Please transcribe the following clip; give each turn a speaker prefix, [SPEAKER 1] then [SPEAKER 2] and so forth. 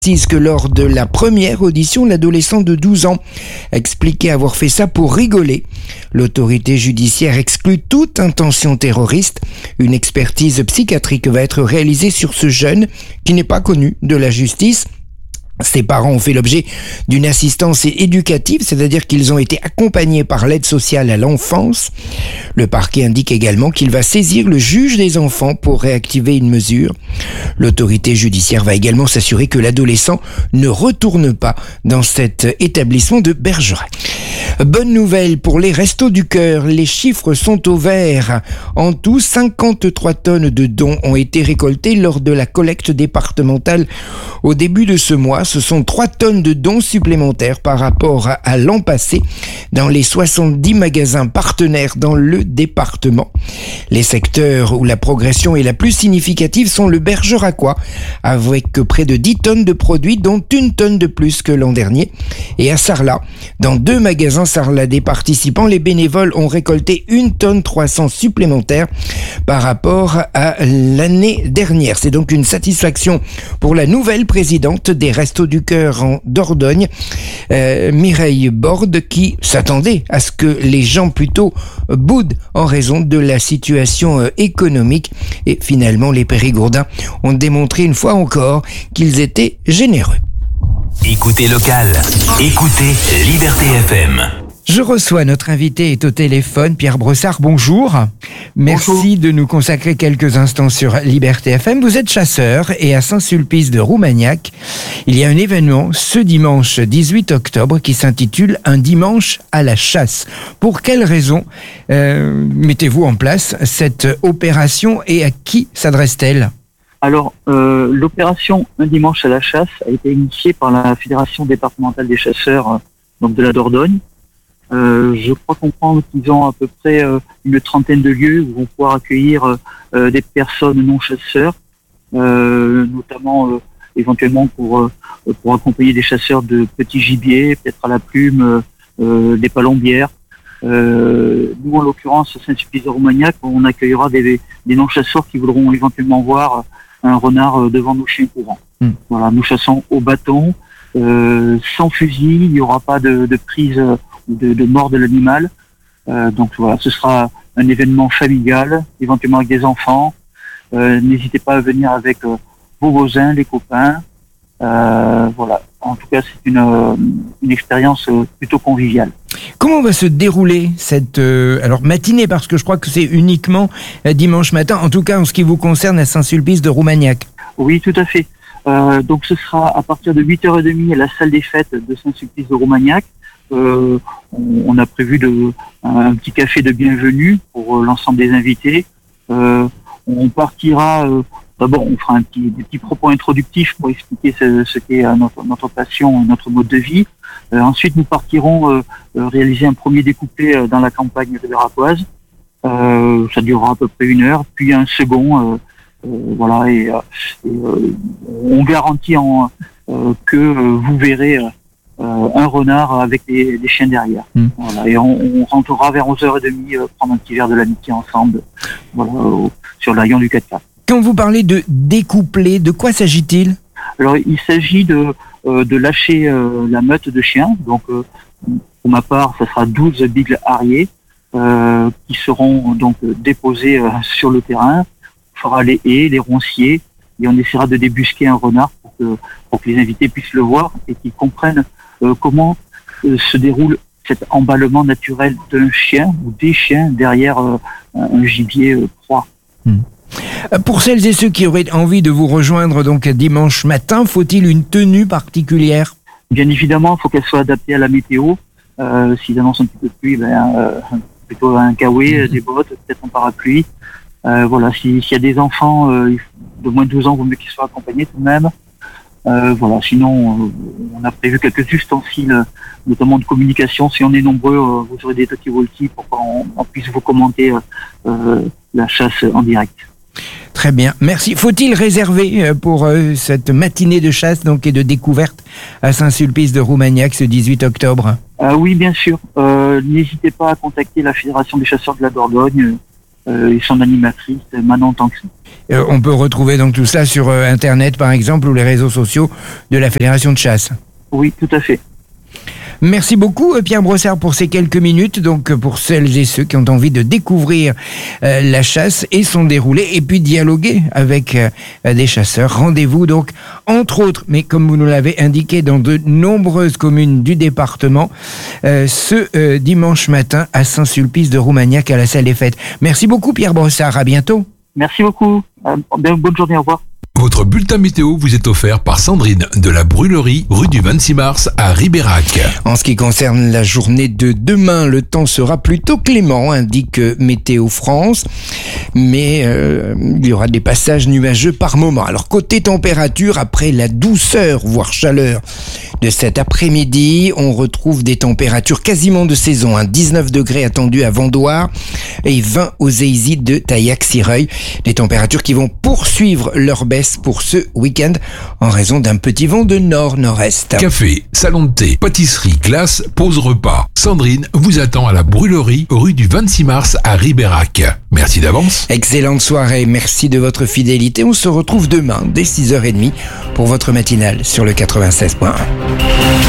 [SPEAKER 1] précise que lors de la première audition, l'adolescent de 12 ans expliquait avoir fait ça pour rigoler. L'autorité judiciaire exclut toute intention terroriste. Une expertise psychiatrique va être réalisée sur ce jeune qui n'est pas connu de la justice. Ses parents ont fait l'objet d'une assistance éducative, c'est-à-dire qu'ils ont été accompagnés par l'aide sociale à l'enfance. Le parquet indique également qu'il va saisir le juge des enfants pour réactiver une mesure. L'autorité judiciaire va également s'assurer que l'adolescent ne retourne pas dans cet établissement de Bergerac. Bonne nouvelle pour les Restos du Cœur, les chiffres sont au vert. En tout, 53 tonnes de dons ont été récoltées lors de la collecte départementale au début de ce mois. Ce sont 3 tonnes de dons supplémentaires par rapport à l'an passé dans les 70 magasins partenaires dans le département. Les secteurs où la progression est la plus significative sont le Bergeracois, avec près de 10 tonnes de produits, dont 1 tonne de plus que l'an dernier. Et à Sarlat, dans 2 magasins sarladais participants, les bénévoles ont récolté 1 tonne 300 supplémentaires par rapport à l'année dernière. C'est donc une satisfaction pour la nouvelle présidente des Restos du Cœur en Dordogne, Mireille Borde, qui s'attendait à ce que les gens plutôt boudent en raison de la situation économique. Et finalement, les Périgourdins ont démontré une fois encore qu'ils étaient généreux.
[SPEAKER 2] Écoutez local, écoutez Liberté FM.
[SPEAKER 1] Je reçois notre invité est au téléphone, Pierre Brossard, bonjour. Merci de nous consacrer quelques instants sur Liberté FM. Vous êtes chasseur et à Saint-Sulpice de Roumagnac, il y a un événement ce dimanche 18 octobre qui s'intitule « Un dimanche à la chasse ». Pour quelles raisons mettez-vous en place cette opération et à qui s'adresse-t-elle ?
[SPEAKER 3] Alors, l'opération Un dimanche à la chasse a été initiée par la Fédération départementale des chasseurs donc de la Dordogne. Je crois comprendre qu'ils ont à peu près une trentaine de lieux où vont pouvoir accueillir des personnes non chasseurs, notamment éventuellement pour accompagner des chasseurs de petits gibiers, peut-être à la plume, des palombières. Nous, en l'occurrence, à Saint-Sulpice de Roumagnac, on accueillera des non-chasseurs qui voudront éventuellement voir un renard devant nos chiens courants. Voilà, nous chassons au bâton, sans fusil, il n'y aura pas de prise de mort de l'animal. Donc voilà, ce sera un événement familial, éventuellement avec des enfants. N'hésitez pas à venir avec vos voisins, les copains. Voilà, en tout cas, c'est une expérience plutôt conviviale.
[SPEAKER 1] Comment va se dérouler cette matinée, parce que je crois que c'est uniquement dimanche matin, en tout cas en ce qui vous concerne à Saint-Sulpice de Roumagnac.
[SPEAKER 3] Oui, tout à fait. Donc ce sera à partir de 8h30 à la salle des fêtes de Saint-Sulpice de Roumagnac. On a prévu un petit café de bienvenue pour l'ensemble des invités. On partira, d'abord on fera des petits propos introductifs pour expliquer ce qu'est notre passion, notre mode de vie. Ensuite nous partirons réaliser un premier découpé dans la campagne de Veracoise. Ça durera à peu près 1 heure, puis un second, voilà, et on garantit que vous verrez un renard avec des chiens derrière. Voilà, et on rentrera vers 11h30 prendre un petit verre de l'amitié ensemble, voilà, sur l'Aillon du 4x4.
[SPEAKER 1] Quand vous parlez de découpler, de quoi s'agit-il ?
[SPEAKER 3] Alors il s'agit de lâcher la meute de chiens. Donc pour ma part, ça sera 12 bigles arriers qui seront donc déposés sur le terrain. On fera les haies, les ronciers, et on essaiera de débusquer un renard pour que les invités puissent le voir et qu'ils comprennent comment se déroule cet emballement naturel d'un chien ou des chiens derrière un gibier proie.
[SPEAKER 1] Pour celles et ceux qui auraient envie de vous rejoindre donc dimanche matin, faut-il une tenue particulière ?
[SPEAKER 3] Bien évidemment, il faut qu'elle soit adaptée à la météo. S'il annonce un petit peu de pluie, plutôt un kawaii, des bottes, peut-être un parapluie. Voilà, s'il y a des enfants de moins de 12 ans, il vaut mieux qu'ils soient accompagnés tout de même. Voilà, sinon on a prévu quelques ustensiles, notamment de communication. Si on est nombreux, vous aurez des talkie-walkie pour qu'on puisse vous commenter la chasse en direct.
[SPEAKER 1] Très bien, merci. Faut-il réserver pour cette matinée de chasse donc, et de découverte à Saint-Sulpice de Roumagnac ce 18 octobre ?
[SPEAKER 3] Oui, bien sûr. N'hésitez pas à contacter la Fédération des chasseurs de la Dordogne. et son animatrice Manon Tanxi.
[SPEAKER 1] On peut retrouver donc tout ça sur Internet par exemple ou les réseaux sociaux de la Fédération de chasse.
[SPEAKER 3] Oui, tout à fait.
[SPEAKER 1] Merci beaucoup Pierre Brossard pour ces quelques minutes, donc pour celles et ceux qui ont envie de découvrir la chasse et son déroulé et puis dialoguer avec des chasseurs. Rendez-vous donc entre autres, mais comme vous nous l'avez indiqué, dans de nombreuses communes du département ce dimanche matin à Saint-Sulpice de Roumagnac à la salle des fêtes. Merci beaucoup Pierre Brossard, à bientôt.
[SPEAKER 3] Merci beaucoup, bonne journée, au revoir.
[SPEAKER 4] Votre bulletin météo vous est offert par Sandrine de la Brûlerie, rue du 26 mars à Ribérac.
[SPEAKER 1] En ce qui concerne la journée de demain, le temps sera plutôt clément, indique Météo France, mais il y aura des passages nuageux par moment. Alors côté température, après la douceur, voire chaleur de cet après-midi, on retrouve des températures quasiment de saison, 19 degrés attendus à Vendoire et 20 aux Zéizides de Taillac-Sireuil. Des températures qui vont poursuivre leur baisse pour ce week-end en raison d'un petit vent de nord-nord-est.
[SPEAKER 4] Café, salon de thé, pâtisserie, glace, pause repas. Sandrine vous attend à la Brûlerie, rue du 26 mars à Ribérac. Merci d'avance.
[SPEAKER 1] Excellente soirée, merci de votre fidélité. On se retrouve demain dès 6h30 pour votre matinale sur le 96.1.